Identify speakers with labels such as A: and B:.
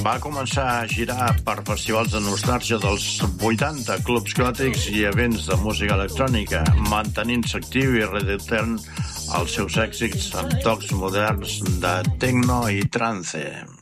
A: Va començar a girar per festivals de nostàlgia dels 80, clubs gòtics i events de música electrònica, mantenint-se actiu i reeditant els seus èxits amb tocs moderns de techno i trance.